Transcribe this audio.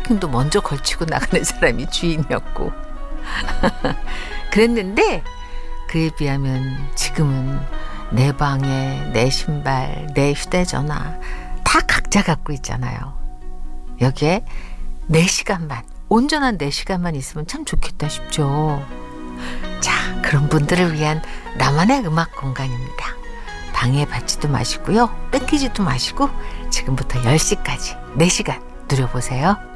쇼핑도 먼저 걸치고 나가는 사람이 주인이었고 그랬는데 그에 비하면 지금은 내 방에 내 신발, 내 휴대전화 다 각자 갖고 있잖아요. 여기에 내 시간만, 온전한 내 시간만 있으면 참 좋겠다 싶죠. 자, 그런 분들을 위한 나만의 음악 공간입니다. 방해받지도 마시고요. 뺏기지도 마시고 지금부터 10시까지 4시간 누려보세요.